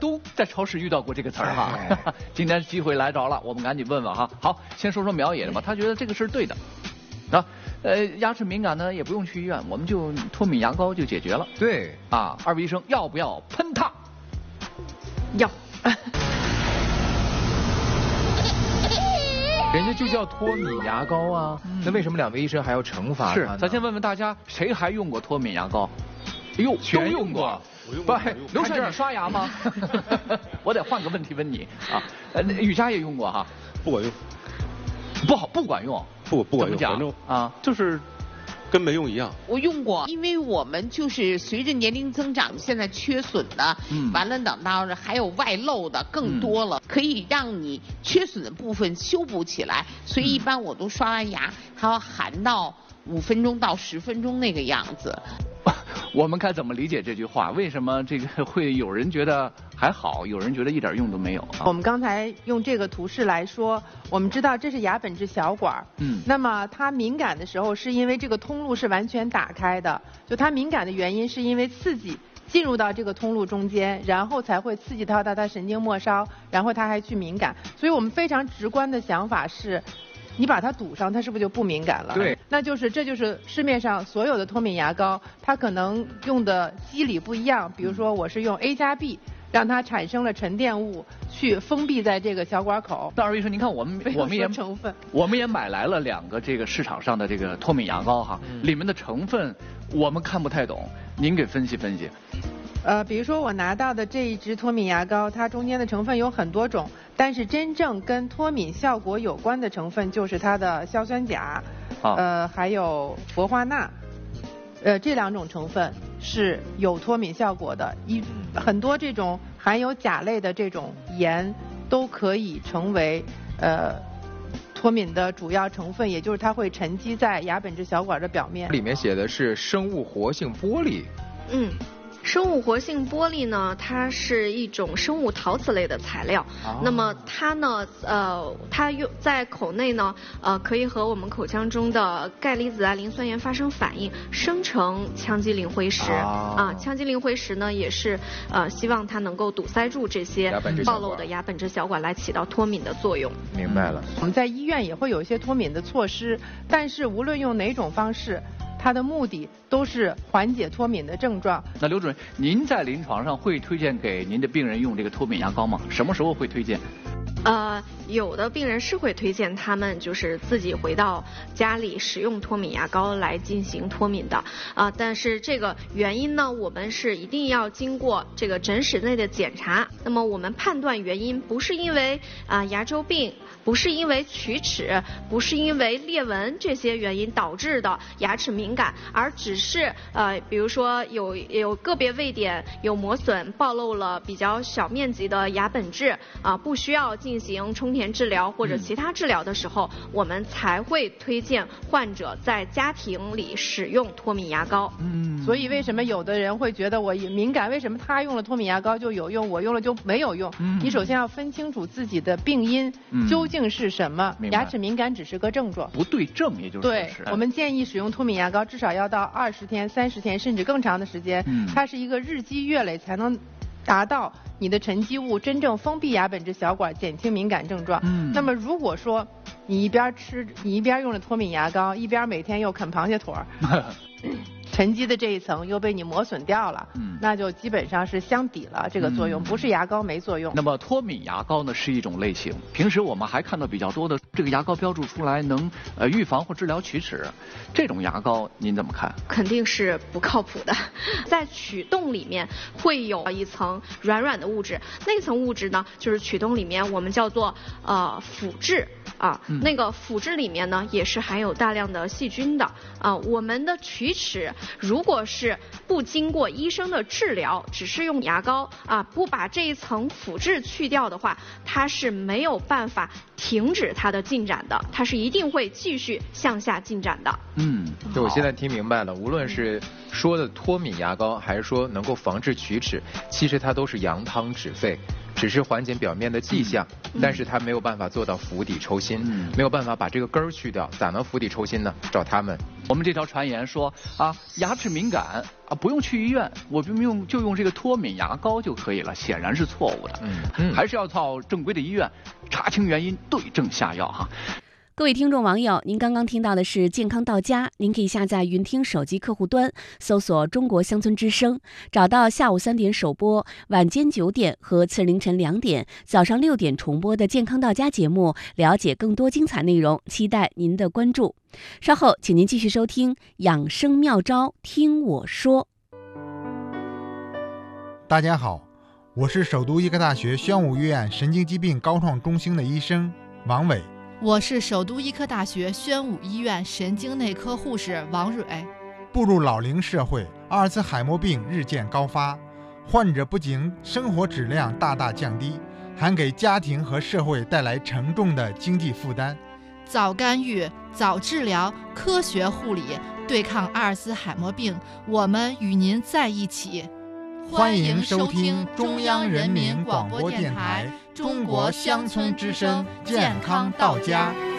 都在超市遇到过这个词儿哈。今天机会来着了，我们赶紧问问哈。好，先说说苗野的吧，他觉得这个是对的。啊，牙齿敏感呢也不用去医院，我们就脱敏牙膏就解决了。 对啊，二位医生要不要喷它？ 要。 人家就叫脱敏牙膏啊，那为什么2位医生还要惩罚他是， 呢？ 咱先问问大家，谁还用过脱敏牙膏？哎呦，都用过。 我用过。 刘帅，你刷牙吗？我得换个问题问你啊。雨佳也用过哈。 不管用。 不管用。 不管用， 反正啊， 就是跟没用一样。 我用过，因为我们就是随着年龄增长，现在缺损的，完了等到还有外露的更多了，可以让你缺损的部分修补起来。所以一般我都刷完牙，它要含到5分钟到10分钟那个样子。 我们该怎么理解这句话？为什么这个会有人觉得还好，有人觉得一点用都没有啊？ 我们刚才用这个图示来说，我们知道这是牙本质小管，那么它敏感的时候是因为这个通路是完全打开的，就它敏感的原因是因为刺激进入到这个通路中间，然后才会刺激到它神经末梢，然后它还去敏感。所以我们非常直观的想法是，你把它堵上，它是不是就不敏感了？ 对， 这就是市面上所有的脱敏牙膏，它可能用的机理不一样。比如说，我是用 A 加 B， 让它产生了沉淀物，去封闭在这个小管口。 那二位医生，您看我们也买来了2个这个市场上的这个脱敏牙膏哈，里面的成分我们看不太懂，您给分析分析。 比如说我拿到的这一支脱敏牙膏，它中间的成分有很多种，但是真正跟脱敏效果有关的成分就是它的硝酸钾，还有氟化钠，这2种成分是有脱敏效果的。很多这种含有钾类的这种盐都可以成为脱敏的主要成分，也就是它会沉积在牙本质小管的表面。 里面写的是生物活性玻璃。 生物活性玻璃呢，它是一种生物陶瓷类的材料。那么它呢，它在口内呢，可以和我们口腔中的钙离子磷酸盐发生反应，生成羟基磷灰石。羟基磷灰石呢，也是希望它能够堵塞住这些暴露的牙本质小管，来起到脱敏的作用。 明白了。 我们在医院也会有一些脱敏的措施，但是无论用哪种方式，它的目的都是缓解脱敏的症状。 那刘主任，您在临床上会推荐给您的病人用这个脱敏牙膏吗？什么时候会推荐？ 有的病人是会推荐他们就是自己回到家里使用脱敏牙膏来进行脱敏的但是这个原因呢，我们是一定要经过这个诊室内的检查。那么我们判断原因不是因为牙周病，不是因为龋齿，不是因为裂纹这些原因导致的牙齿敏感，而只是比如说有个别位点有磨损，暴露了比较小面积的牙本质不需要进行充填治疗或者其他治疗的时候，我们才会推荐患者在家庭里使用脱敏牙膏。 所以为什么有的人会觉得我敏感，为什么他用了脱敏牙膏就有用，我用了就没有用？你首先要分清楚自己的病因究竟是什么。牙齿敏感只是个症状， 不对症也就是对。我们建议使用脱敏牙膏至少要到20天、30天甚至更长的时间，它是一个日积月累才能达到你的沉积物真正封闭牙本质小管，减轻敏感症状。那么如果说你一边用了脱敏牙膏，一边每天又啃螃蟹腿儿沉积的这一层又被你磨损掉了，那就基本上是相抵了这个作用，不是牙膏没作用。 那么脱敏牙膏呢是一种类型，平时我们还看到比较多的这个牙膏标注出来能预防或治疗龋齿，这种牙膏您怎么看？ 肯定是不靠谱的。在龋洞里面会有一层软软的物质，那层物质呢就是龋洞里面我们叫做腐质那个腐质里面呢也是含有大量的细菌的我们的龋齿如果是不经过医生的治疗，只是用牙膏不把这一层腐质去掉的话，它是没有办法停止它的进展的，它是一定会继续向下进展的。 就我现在听明白了，无论是说的脱敏牙膏，还是说能够防治龋齿，其实它都是扬汤止沸。 只是缓解表面的迹象，但是它没有办法做到釜底抽薪，没有办法把这个根儿去掉，咋能釜底抽薪呢？找他们。 我们这条传言说啊，牙齿敏感啊，不用去医院，我就用这个脱敏牙膏就可以了，显然是错误的。还是要到正规的医院查清原因，对症下药哈。 各位听众网友，您刚刚听到的是健康到家，您可以下载云听手机客户端，搜索中国乡村之声，找到下午3点首播，晚间9点和次凌晨2点、早上6点重播的健康到家节目，了解更多精彩内容，期待您的关注。稍后请您继续收听养生妙招听我说。 大家好，我是首都医科大学宣武医院神经疾病高创中心的医生王伟。 我是首都医科大学宣武医院神经内科护士王蕊。 步入老龄社会，阿尔茨海默病日渐高发，患者不仅生活质量大大降低，还给家庭和社会带来沉重的经济负担。 早干预、早治疗、科学护理，对抗阿尔茨海默病，我们与您在一起。 欢迎收听中央人民广播电台中国乡村之声健康到家。